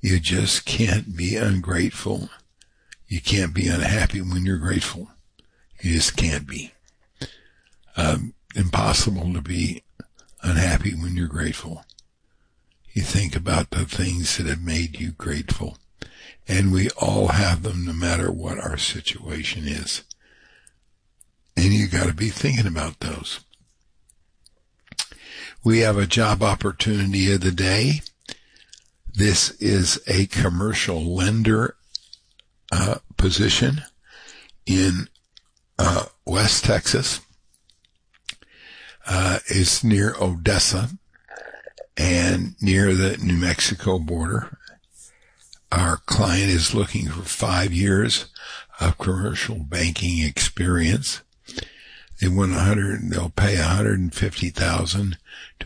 You just can't be ungrateful. You can't be unhappy when you're grateful. You just can't be. Impossible to be unhappy when you're grateful. You think about the things that have made you grateful. And we all have them no matter what our situation is. And you got to be thinking about those. We have a job opportunity of the day. This is a commercial lender position in West Texas. It's near Odessa and near the New Mexico border. Our client is looking for 5 years of commercial banking experience. They'll pay $150,000 to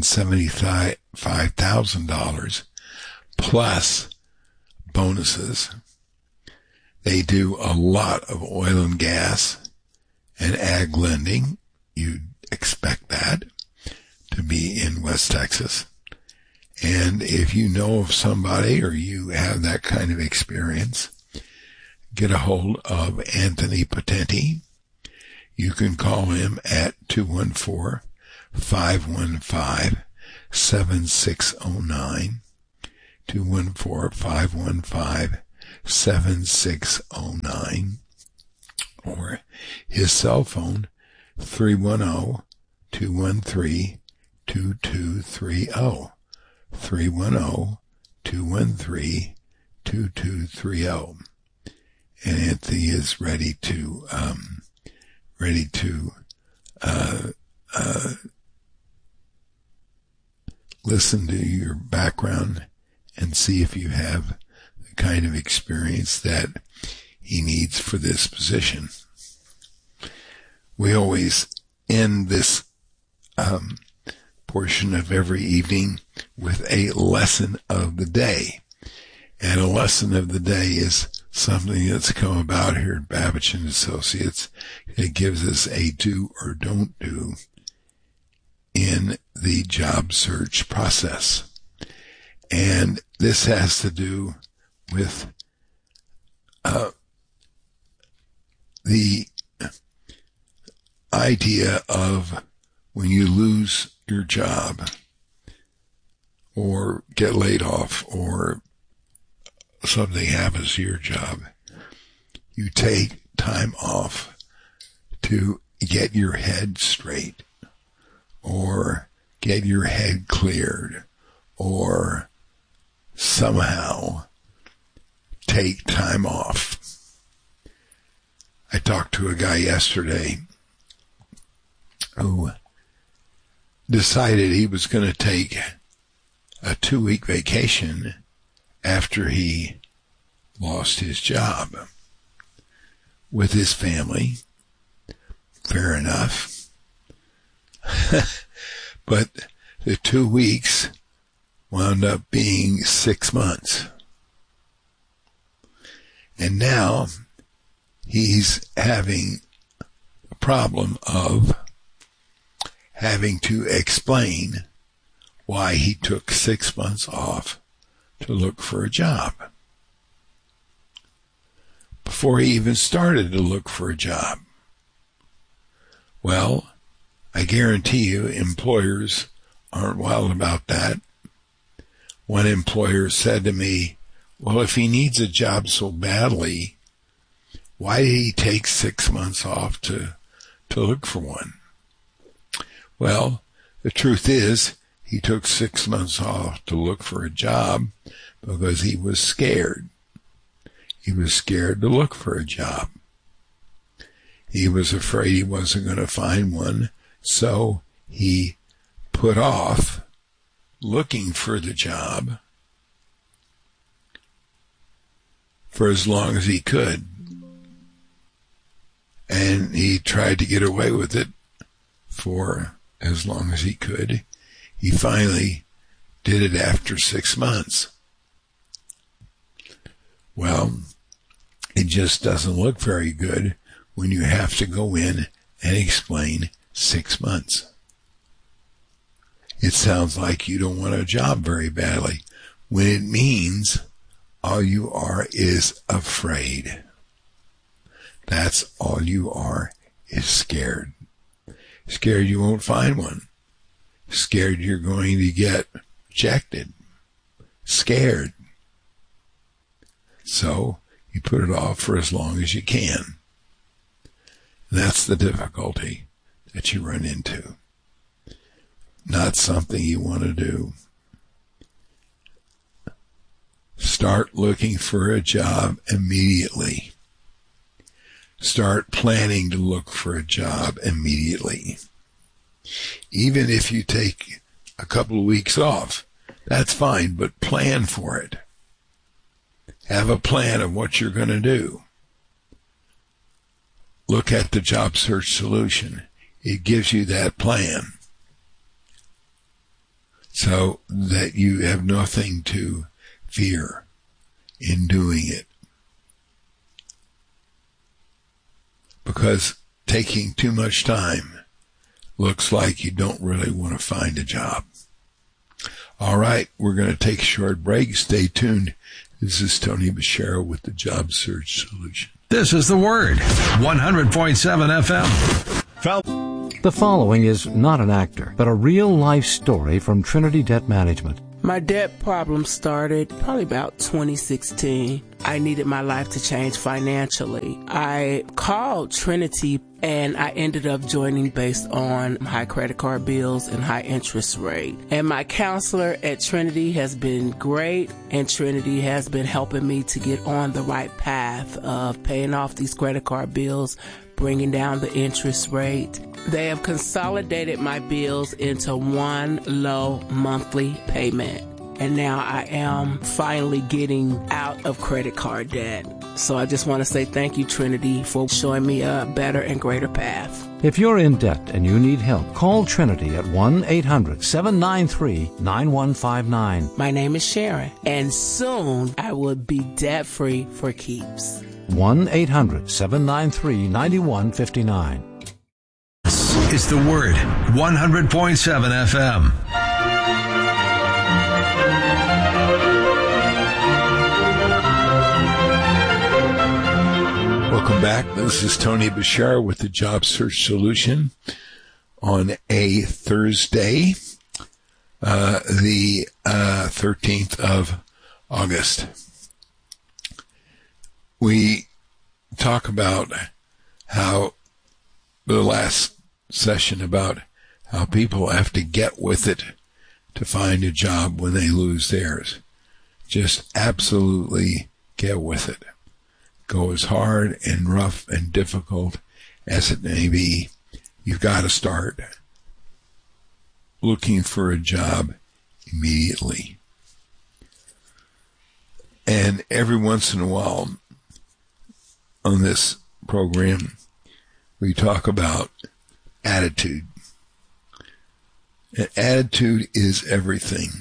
$175,000 plus bonuses. They do a lot of oil and gas and ag lending. You'd expect that to be in West Texas. And if you know of somebody or you have that kind of experience, get a hold of Anthony Potenti. You can call him at 214-515-7609, 214-515-7609, or his cell phone, 310-213-2230, 310-213-2230. And Anthony is ready to listen to your background and see if you have the kind of experience that he needs for this position. We always end this portion of every evening with a lesson of the day. And a lesson of the day is something that's come about here at Babich and Associates. It gives us a do or don't do in the job search process. And this has to do with the idea of when you lose your job or get laid off or something happens to your job, you take time off to get your head straight or get your head cleared or somehow take time off. I talked to a guy yesterday who decided he was going to take a 2-week vacation after he lost his job with his family. Fair enough. But the 2 weeks wound up being 6 months. And now he's having a problem of having to explain why he took 6 months off to look for a job before he even started to look for a job. Well, I guarantee you employers aren't wild about that. One employer said to me, well, if he needs a job so badly, why did he take 6 months off to look for one? Well, the truth is, he took 6 months off to look for a job because he was scared. He was scared to look for a job. He was afraid he wasn't going to find one, so he put off looking for the job for as long as he could. And he tried to get away with it for as long as he could. He finally did it after 6 months. Well, it just doesn't look very good when you have to go in and explain 6 months. It sounds like you don't want a job very badly when it means all you are is afraid. That's all you are, is scared. Scared you won't find one. Scared you're going to get rejected. Scared. So you put it off for as long as you can. And that's the difficulty that you run into. Not something you want to do. Start looking for a job immediately. Start planning to look for a job immediately. Even if you take a couple of weeks off, that's fine, but plan for it. Have a plan of what you're going to do. Look at the Job Search Solution. It gives you that plan so that you have nothing to fear in doing it. Because taking too much time looks like you don't really want to find a job. All right, we're going to take a short break. Stay tuned. This is Tony Bashara with the Job Search Solution. This is The Word, 100.7 FM. The following is not an actor, but a real-life story from Trinity Debt Management. My debt problem started probably about 2016. I needed my life to change financially. I called Trinity and I ended up joining based on high credit card bills and high interest rate. And my counselor at Trinity has been great, and Trinity has been helping me to get on the right path of paying off these credit card bills, bringing down the interest rate. They have consolidated my bills into one low monthly payment. And now I am finally getting out of credit card debt. So I just want to say thank you, Trinity, for showing me a better and greater path. If you're in debt and you need help, call Trinity at 1-800-793-9159. My name is Sharon, and soon I will be debt-free for keeps. 1-800-793-9159. This is The Word, 100.7 FM. Welcome back. This is Tony Bashara with the Job Search Solution on a Thursday, the 13th of August. We talk about how the last session about how people have to get with it to find a job when they lose theirs. Just absolutely get with it. Go as hard and rough and difficult as it may be. You've got to start looking for a job immediately. And every once in a while on this program, we talk about attitude. And attitude is everything.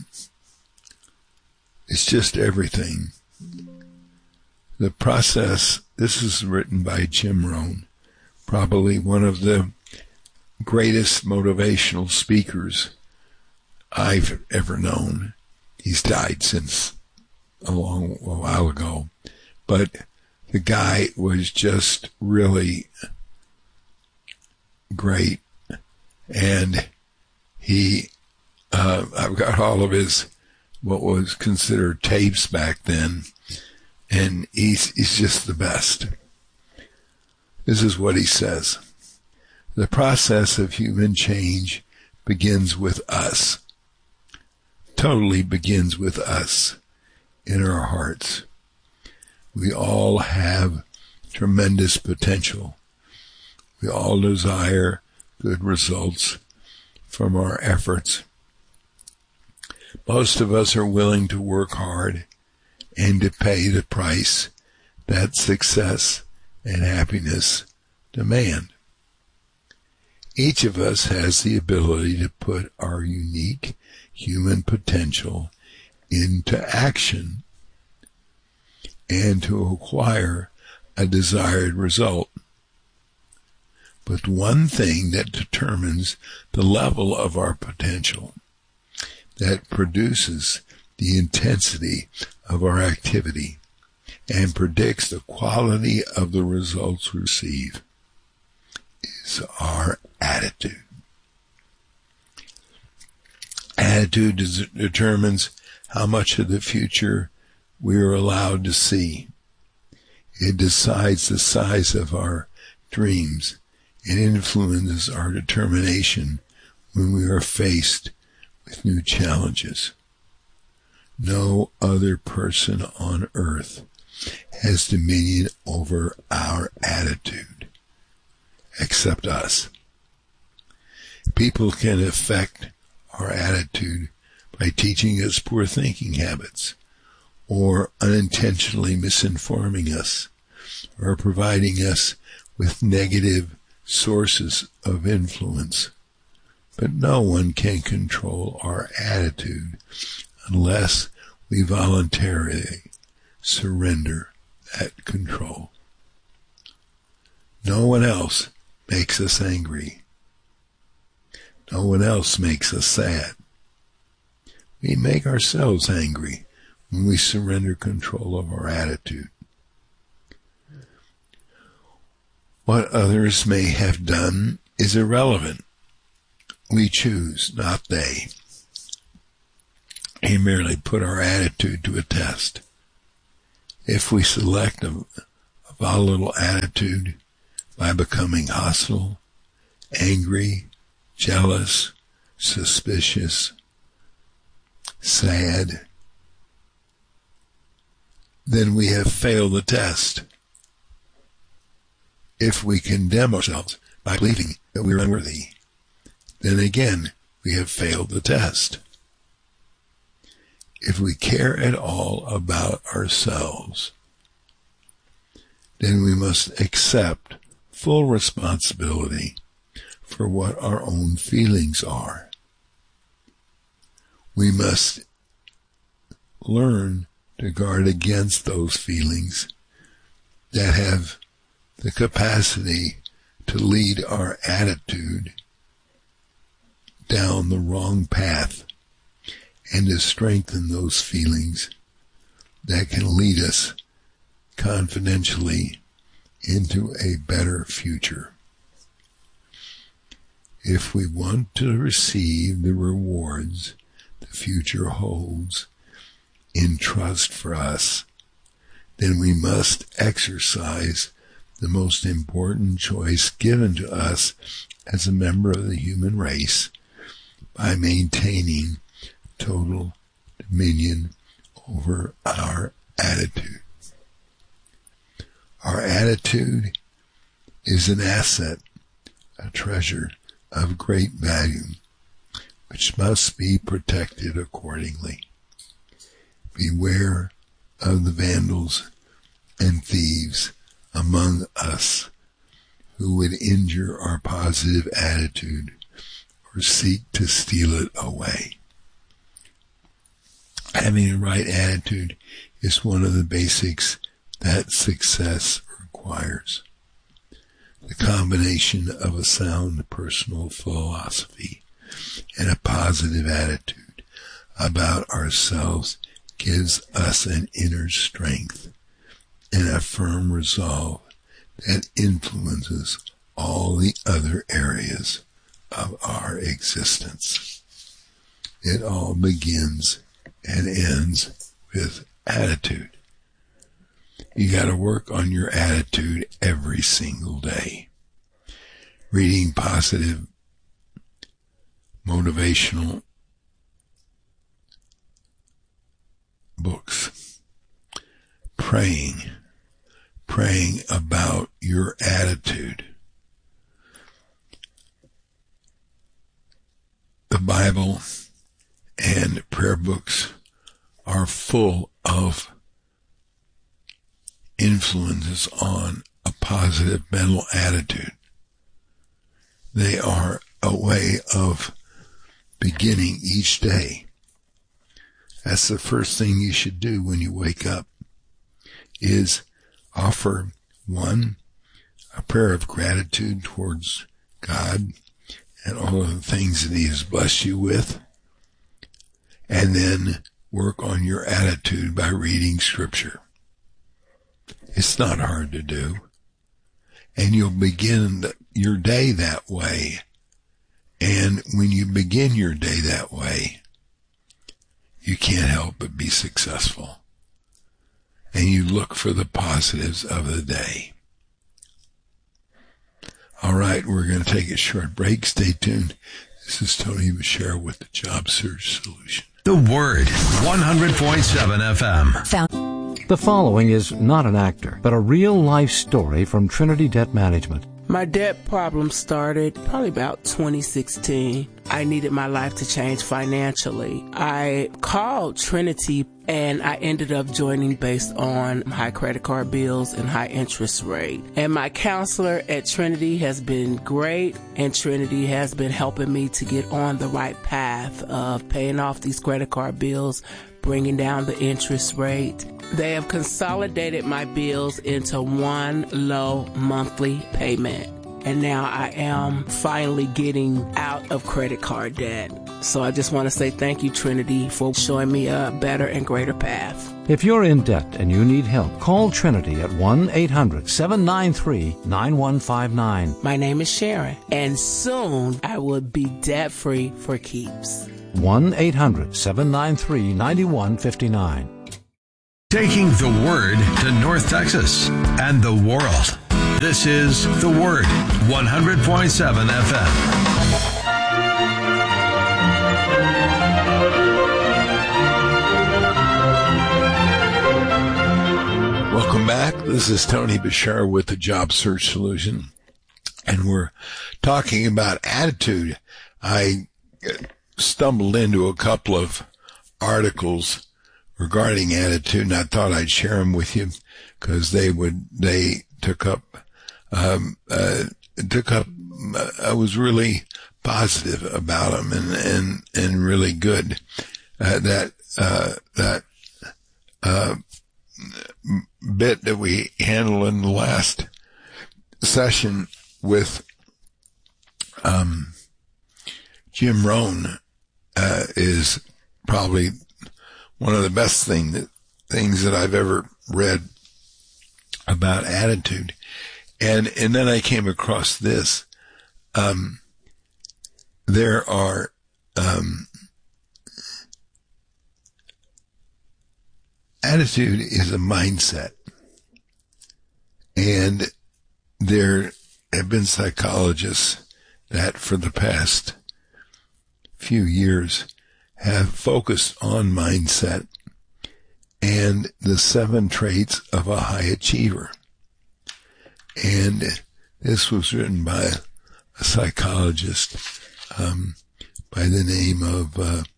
It's just everything. The process, this is written by Jim Rohn, probably one of the greatest motivational speakers I've ever known. He's died since a while ago, but the guy was just really great. And I've got all of his, what was considered tapes back then. And he's just the best. This is what he says. The process of human change begins with us. Totally begins with us in our hearts. We all have tremendous potential. We all desire good results from our efforts. Most of us are willing to work hard and to pay the price that success and happiness demand. Each of us has the ability to put our unique human potential into action and to acquire a desired result. But one thing that determines the level of our potential, that produces the intensity of our activity and predicts the quality of the results we receive is our attitude. Attitude determines how much of the future we are allowed to see. It decides the size of our dreams and influences our determination when we are faced with new challenges. No other person on earth has dominion over our attitude except us. People can affect our attitude by teaching us poor thinking habits, or unintentionally misinforming us, or providing us with negative sources of influence. But no one can control our attitude unless we voluntarily surrender that control. No one else makes us angry. No one else makes us sad. We make ourselves angry when we surrender control of our attitude. What others may have done is irrelevant. We choose, not they. We merely put our attitude to a test. If we select a volatile attitude by becoming hostile, angry, jealous, suspicious, sad, then we have failed the test. If we condemn ourselves by believing that we are unworthy, then again we have failed the test. If we care at all about ourselves, then we must accept full responsibility for what our own feelings are. We must learn to guard against those feelings that have the capacity to lead our attitude down the wrong path, and to strengthen those feelings that can lead us confidentially into a better future. If we want to receive the rewards the future holds in trust for us, then we must exercise the most important choice given to us as a member of the human race by maintaining total dominion over our attitude. Our attitude is an asset, a treasure of great value, which must be protected accordingly. Beware of the vandals and thieves among us who would injure our positive attitude or seek to steal it away. Having the right attitude is one of the basics that success requires. The combination of a sound personal philosophy and a positive attitude about ourselves gives us an inner strength and a firm resolve that influences all the other areas of our existence. It all begins and ends with attitude. You got to work on your attitude every single day. Reading positive, motivational books. Praying about your attitude. The Bible and prayer books are full of influences on a positive mental attitude. They are a way of beginning each day. That's the first thing you should do when you wake up, is offer, one, a prayer of gratitude towards God and all of the things that He has blessed you with, and then work on your attitude by reading Scripture. It's not hard to do. And you'll begin your day that way. And when you begin your day that way, you can't help but be successful. And you look for the positives of the day. All right, we're going to take a short break. Stay tuned. This is Tony Bashir with the Job Search Solution. The Word, 100.7 FM. The following is not an actor, but a real-life story from Trinity Debt Management. My debt problem started probably about 2016. I needed my life to change financially. I called Trinity and I ended up joining based on high credit card bills and high interest rate. And my counselor at Trinity has been great, and Trinity has been helping me to get on the right path of paying off these credit card bills, bringing down the interest rate. They have consolidated my bills into one low monthly payment. And now I am finally getting out of credit card debt. So I just want to say thank you, Trinity, for showing me a better and greater path. If you're in debt and you need help, call Trinity at 1-800-793-9159. My name is Sharon, and soon I will be debt-free for keeps. 1-800-793-9159. Taking the Word to North Texas and the world. This is The Word, 100.7 FM. Welcome back. This is Tony Bashir with the Job Search Solution, and we're talking about attitude. I stumbled into a couple of articles regarding attitude, and I thought I'd share them with you because they took up. I was really positive about them and really good. That bit that we handled in the last session with Jim Rohn is probably one of the best things that I've ever read about attitude. And then I came across this. There are attitude is a mindset. And there have been psychologists that for the past few years have focused on mindset and the 7 traits of a high achiever. And this was written by a psychologist by the name of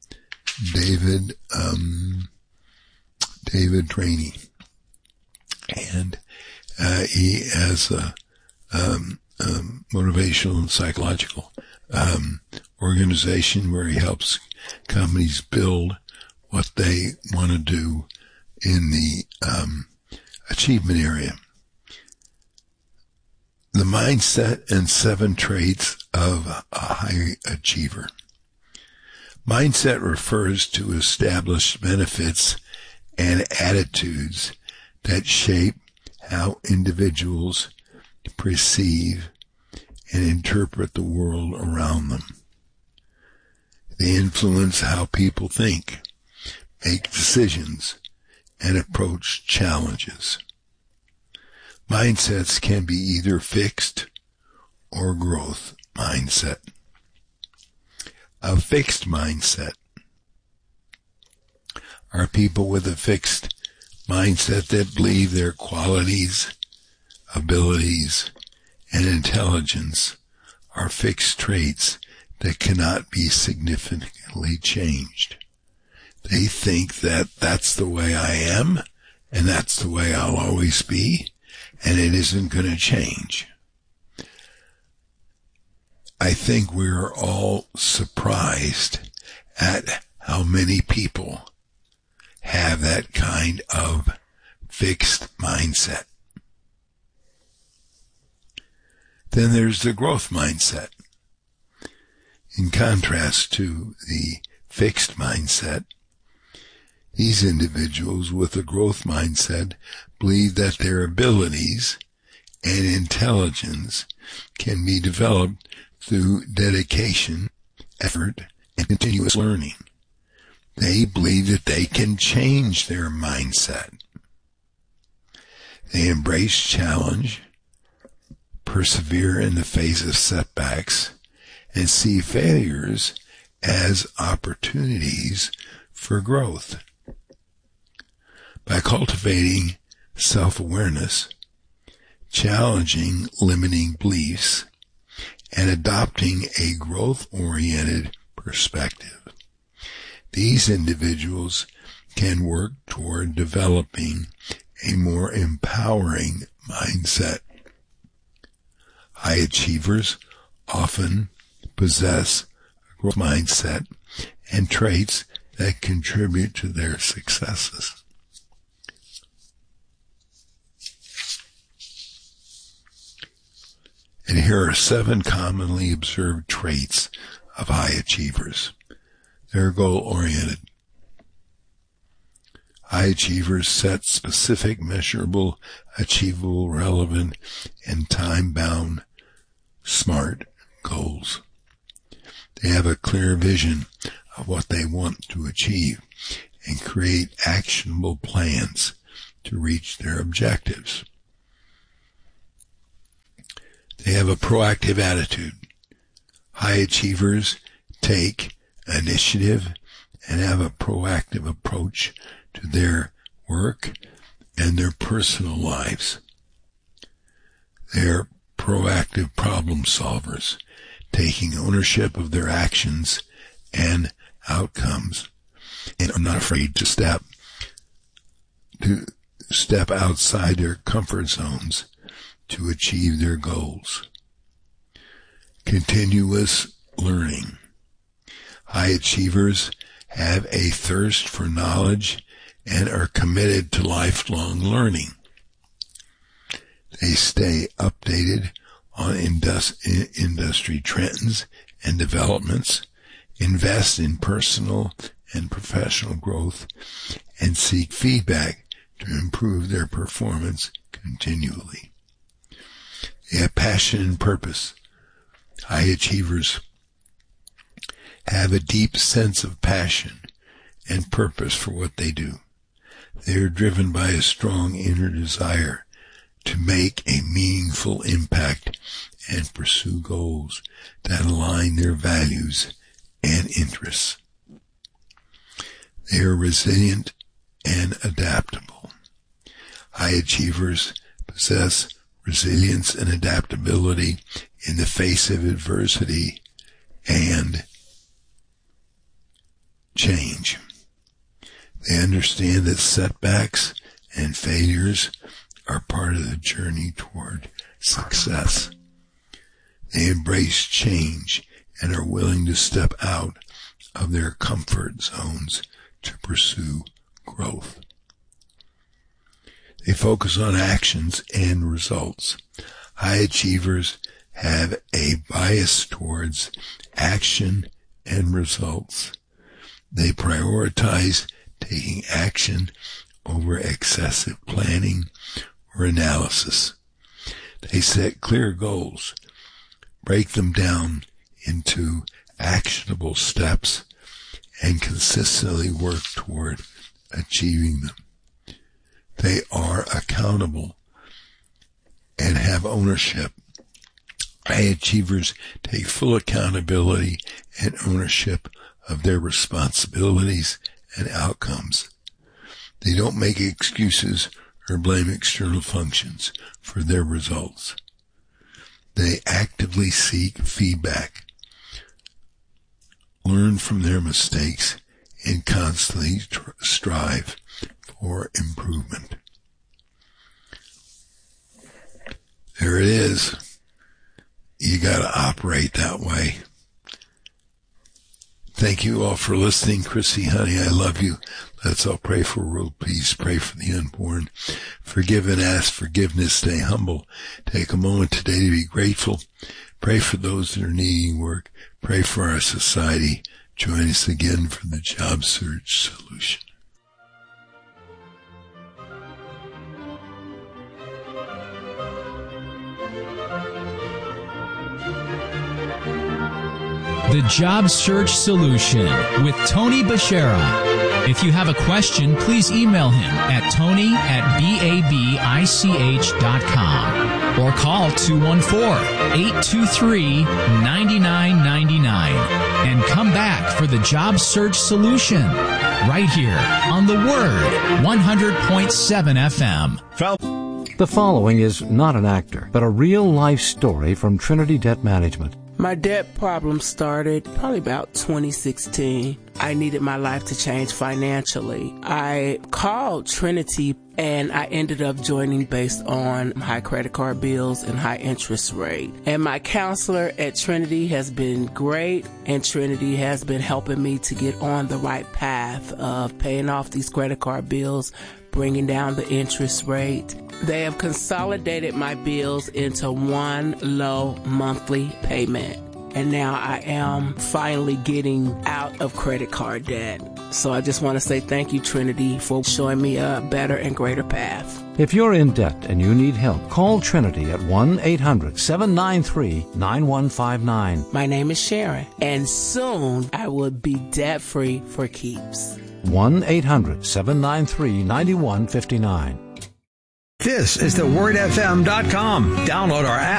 David Rainey. And he has a motivational and psychological organization where he helps companies build what they want to do in the achievement area. The mindset and 7 traits of a high achiever. Mindset refers to established benefits and attitudes that shape how individuals perceive and interpret the world around them. They influence how people think, make decisions, and approach challenges. Mindsets can be either fixed or growth mindset. A fixed mindset are people with a fixed mindset that believe their qualities, abilities, and intelligence are fixed traits that cannot be significantly changed. They think that that's the way I am, and that's the way I'll always be, and it isn't going to change. I think we're all surprised at how many people have that kind of fixed mindset. Then there's the growth mindset. In contrast to the fixed mindset, These individuals with a growth mindset believe that their abilities and intelligence can be developed through dedication, effort, and continuous learning. They believe that they can change their mindset. They embrace challenge, persevere in the face of setbacks, and see failures as opportunities for growth. By cultivating self-awareness, challenging limiting beliefs, and adopting a growth-oriented perspective, these individuals can work toward developing a more empowering mindset. High achievers often possess a growth mindset and traits that contribute to their successes. And here are 7 commonly observed traits of high achievers. They're goal-oriented. High achievers set specific, measurable, achievable, relevant, and time-bound, SMART goals. They have a clear vision of what they want to achieve and create actionable plans to reach their objectives. They have a proactive attitude. High achievers take initiative and have a proactive approach to their work and their personal lives. They're proactive problem solvers, taking ownership of their actions and outcomes, and are not afraid to step outside their comfort zones to achieve their goals. Continuous learning. High achievers have a thirst for knowledge and are committed to lifelong learning. They stay updated on industry trends and developments, invest in personal and professional growth, and seek feedback to improve their performance continually. They have passion and purpose. High achievers have a deep sense of passion and purpose for what they do. They are driven by a strong inner desire to make a meaningful impact and pursue goals that align their values and interests. They are resilient and adaptable. High achievers possess resilience and adaptability in the face of adversity and change. They understand that setbacks and failures are part of the journey toward success. They embrace change and are willing to step out of their comfort zones to pursue growth. They focus on actions and results. High achievers have a bias towards action and results. They prioritize taking action over excessive planning or analysis. They set clear goals, break them down into actionable steps, and consistently work toward achieving them. They are accountable and have ownership. High achievers take full accountability and ownership of their responsibilities and outcomes. They don't make excuses or blame external functions for their results. They actively seek feedback, learn from their mistakes, and constantly strive for improvement. There it is. You got to operate that way. Thank you all for listening. Chrissy, honey, I love you. Let's all pray for world peace. Pray for the unborn. Forgive and ask forgiveness. Stay humble. Take a moment today to be grateful. Pray for those that are needing work. Pray for our society. Join us again for the Job Search Solution. The Job Search Solution with Tony Bashara. If you have a question, please email him at tony@babich.com or call 214-823-9999 and come back for the Job Search Solution right here on The Word 100.7 FM. The following is not an actor, but a real-life story from Trinity Debt Management. My debt problem started probably about 2016. I needed my life to change financially. I called Trinity and I ended up joining based on high credit card bills and high interest rate. And my counselor at Trinity has been great, and Trinity has been helping me to get on the right path of paying off these credit card bills, bringing down the interest rate. They have consolidated my bills into one low monthly payment. And now I am finally getting out of credit card debt. So I just want to say thank you, Trinity, for showing me a better and greater path. If you're in debt and you need help, call Trinity at 1-800-793-9159. My name is Sharon, and soon I will be debt-free for keeps. 1-800-793-9159. This is thewordfm.com. Download our app